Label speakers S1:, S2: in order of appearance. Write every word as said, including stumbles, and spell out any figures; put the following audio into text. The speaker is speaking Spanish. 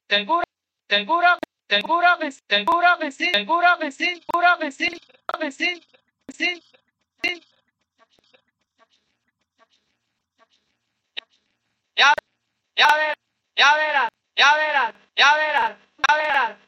S1: Seguro, seguro, seguro que sí, seguro que sí, seguro que sí, seguro que sí, seguro que sí, sí, sí. Ya, ya verás, ya verás, ya verás, ya verás, ya verás.